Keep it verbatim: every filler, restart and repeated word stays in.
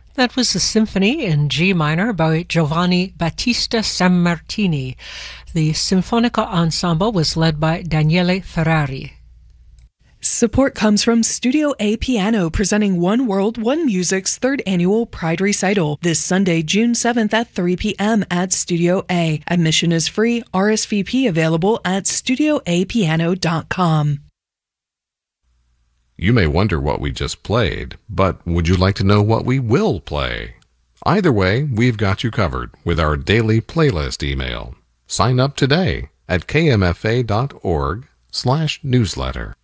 That was the Symphony in G minor by Giovanni Battista Sammartini. The Sinfonica Ensemble was led by Daniele Ferrari. Support comes from Studio A Piano, presenting One World, One Music's third annual Pride Recital this Sunday, June seventh at three p.m. at Studio A. Admission is free. R S V P available at studio a piano dot com. You may wonder what we just played, but would you like to know what we will play? Either way, we've got you covered with our daily playlist email. Sign up today at k m f a dot org slash newsletter.